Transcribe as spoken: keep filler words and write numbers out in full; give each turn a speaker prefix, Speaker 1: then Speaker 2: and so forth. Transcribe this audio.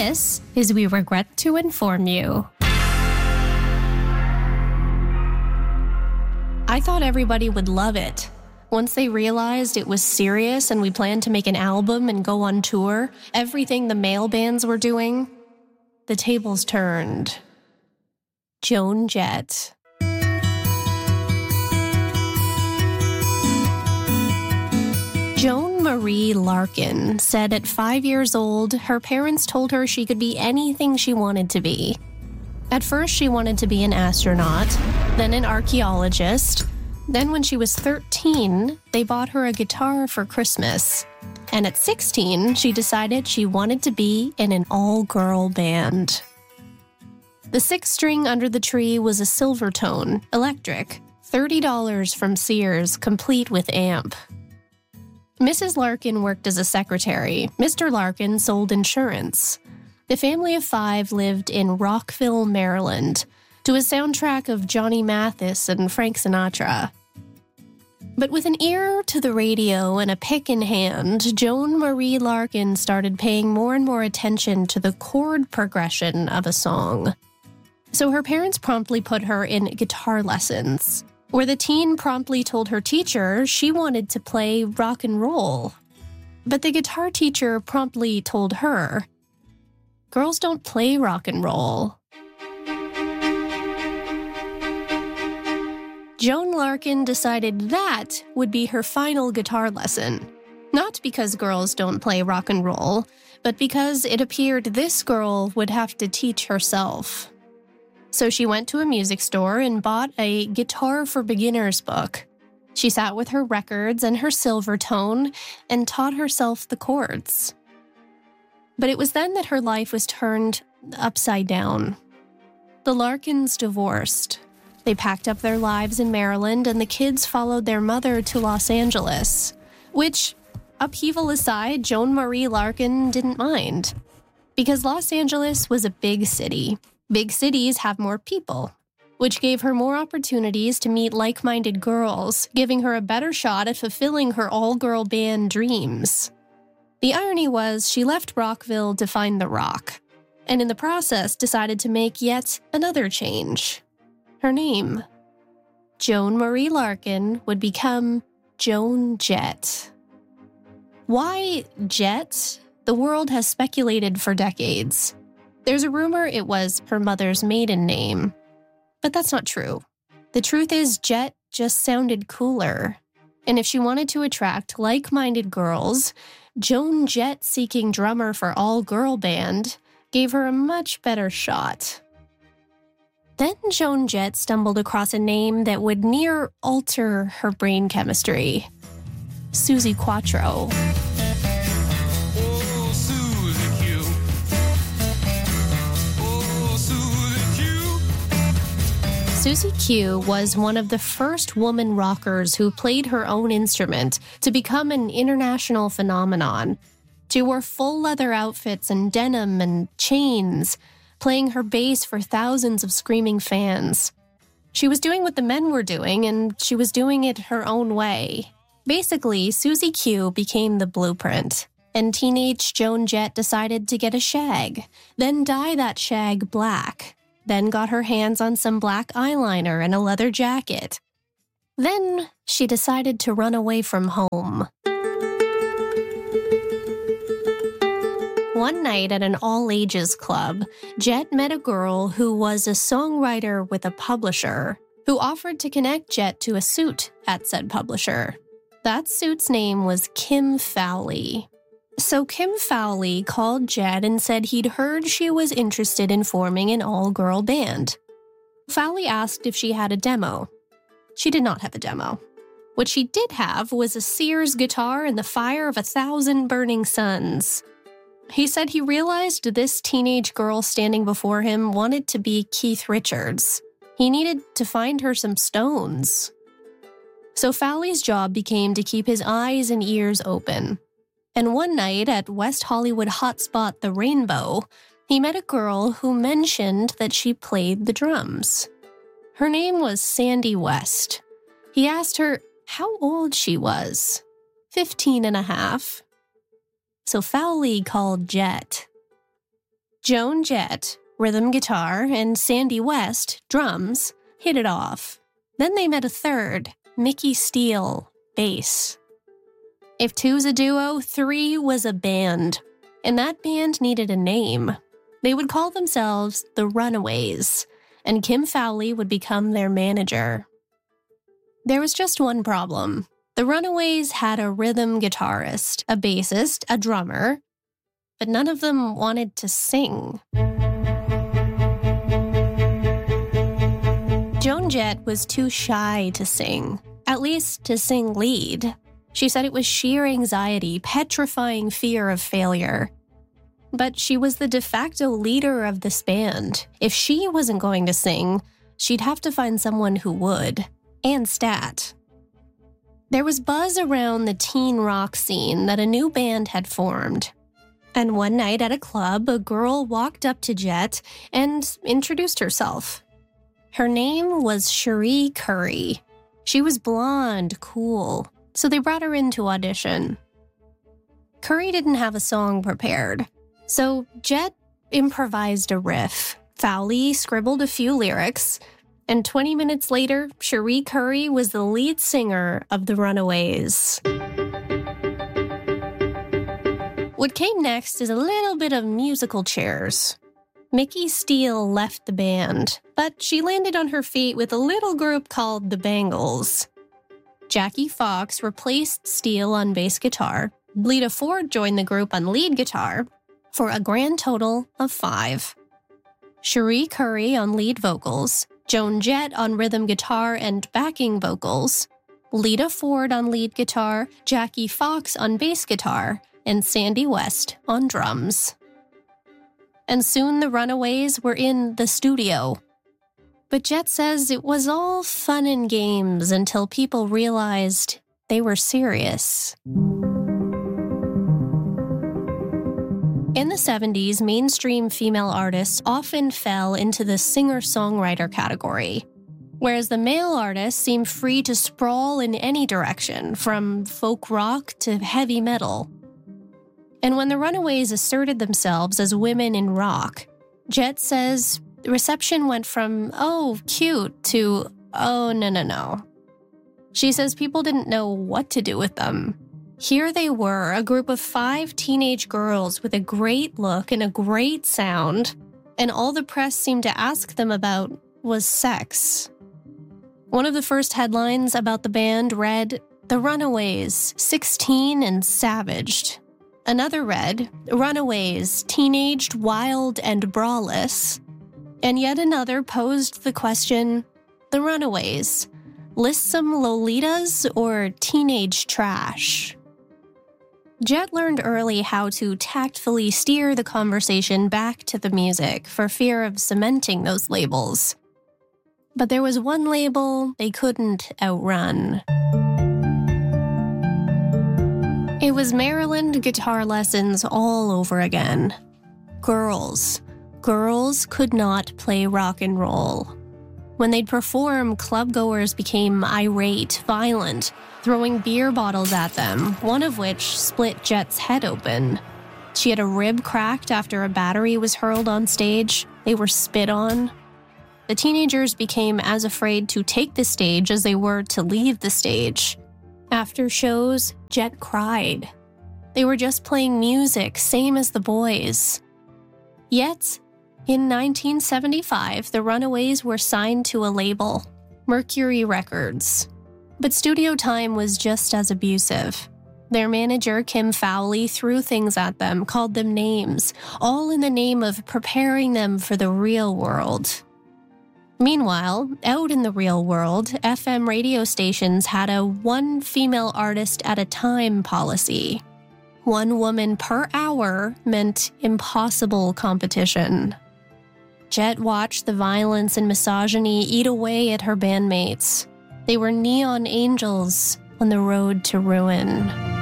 Speaker 1: this is We Regret to Inform You. I thought everybody would love it. Once they realized it was serious and we planned to make an album and go on tour, everything the male bands were doing, the tables turned. Joan Jett. Joan Marie Larkin said at five years old, her parents told her she could be anything she wanted to be. At first, she wanted to be an astronaut, then an archaeologist. Then when she was thirteen, they bought her a guitar for Christmas. And at sixteen, she decided she wanted to be in an all-girl band. The sixth string under the tree was a Silvertone, electric, thirty dollars from Sears, complete with amp. Missus Larkin worked as a secretary. Mister Larkin sold insurance. The family of five lived in Rockville, Maryland, to a soundtrack of Johnny Mathis and Frank Sinatra. But with an ear to the radio and a pick in hand, Joan Marie Larkin started paying more and more attention to the chord progression of a song. So her parents promptly put her in guitar lessons, where the teen promptly told her teacher she wanted to play rock and roll. But the guitar teacher promptly told her, "Girls don't play rock and roll." Joan Larkin decided that would be her final guitar lesson. Not because girls don't play rock and roll, but because it appeared this girl would have to teach herself. So she went to a music store and bought a Guitar for Beginners book. She sat with her records and her Silvertone and taught herself the chords. But it was then that her life was turned upside down. The Larkins divorced. They packed up their lives in Maryland, and the kids followed their mother to Los Angeles, which, upheaval aside, Joan Marie Larkin didn't mind. Because Los Angeles was a big city. Big cities have more people, which gave her more opportunities to meet like-minded girls, giving her a better shot at fulfilling her all-girl band dreams. The irony was she left Rockville to find the rock, and in the process decided to make yet another change. Her name, Joan Marie Larkin, would become Joan Jett. Why Jett? The world has speculated for decades. There's a rumor it was her mother's maiden name, but that's not true. The truth is Jett just sounded cooler. And if she wanted to attract like-minded girls, Joan Jett seeking drummer for all-girl band gave her a much better shot. Then Joan Jett stumbled across a name that would near alter her brain chemistry. Suzi Quatro. Suzi Q was one of the first woman rockers who played her own instrument to become an international phenomenon. She wore full leather outfits and denim and chains, playing her bass for thousands of screaming fans. She was doing what the men were doing, and she was doing it her own way. Basically, Suzi Q became the blueprint, and teenage Joan Jett decided to get a shag, then dye that shag black. Then got her hands on some black eyeliner and a leather jacket. Then she decided to run away from home. One night at an all-ages club, Jett met a girl who was a songwriter with a publisher, who offered to connect Jett to a suit at said publisher. That suit's name was Kim Fowley. So Kim Fowley called Jett and said he'd heard she was interested in forming an all-girl band. Fowley asked if she had a demo. She did not have a demo. What she did have was a Sears guitar and the fire of a thousand burning suns. He said he realized this teenage girl standing before him wanted to be Keith Richards. He needed to find her some stones. So Fowley's job became to keep his eyes and ears open. And one night at West Hollywood hotspot The Rainbow, he met a girl who mentioned that she played the drums. Her name was Sandy West. He asked her how old she was. Fifteen and a half. So Fowley called Jett. Joan Jett, rhythm guitar, and Sandy West, drums, hit it off. Then they met a third, Mickey Steele, bass. If two's a duo, three was a band, and that band needed a name. They would call themselves the Runaways, and Kim Fowley would become their manager. There was just one problem. The Runaways had a rhythm guitarist, a bassist, a drummer, but none of them wanted to sing. Joan Jett was too shy to sing, at least to sing lead. She said it was sheer anxiety, petrifying fear of failure. But she was the de facto leader of this band. If she wasn't going to sing, she'd have to find someone who would. And stat. There was buzz around the teen rock scene that a new band had formed. And one night at a club, a girl walked up to Jett and introduced herself. Her name was Cherie Currie. She was blonde, cool, so they brought her in to audition. Currie didn't have a song prepared, so Jett improvised a riff. Fowley scribbled a few lyrics, and twenty minutes later, Cherie Currie was the lead singer of the Runaways. What came next is a little bit of musical chairs. Mickey Steele left the band, but she landed on her feet with a little group called the Bangles. Jackie Fox replaced Steele on bass guitar. Lita Ford joined the group on lead guitar for a grand total of five. Cherie Currie on lead vocals, Joan Jett on rhythm guitar and backing vocals, Lita Ford on lead guitar, Jackie Fox on bass guitar, and Sandy West on drums. And soon the Runaways were in the studio. But Jett says it was all fun and games until people realized they were serious. In the seventies, mainstream female artists often fell into the singer-songwriter category, whereas the male artists seemed free to sprawl in any direction, from folk rock to heavy metal. And when the Runaways asserted themselves as women in rock, Jett says the reception went from, oh, cute, to, oh, no, no, no. She says people didn't know what to do with them. Here they were, a group of five teenage girls with a great look and a great sound, and all the press seemed to ask them about was sex. One of the first headlines about the band read, "The Runaways, sixteen and savaged." Another read, "Runaways, teenaged, wild, and braless." And yet another posed the question, "The Runaways, list some Lolitas or teenage trash?" Jett learned early how to tactfully steer the conversation back to the music for fear of cementing those labels. But there was one label they couldn't outrun. It was Maryland guitar lessons all over again. Girls. Girls could not play rock and roll. When they'd perform, clubgoers became irate, violent, throwing beer bottles at them, one of which split Jett's head open. She had a rib cracked after a battery was hurled on stage. They were spit on. The teenagers became as afraid to take the stage as they were to leave the stage. After shows, Jett cried. They were just playing music, same as the boys. Yet, in nineteen seventy-five, the Runaways were signed to a label, Mercury Records. But studio time was just as abusive. Their manager, Kim Fowley, threw things at them, called them names, all in the name of preparing them for the real world. Meanwhile, out in the real world, F M radio stations had a one female artist at a time policy. One woman per hour meant impossible competition. Jett watched the violence and misogyny eat away at her bandmates. They were neon angels on the road to ruin.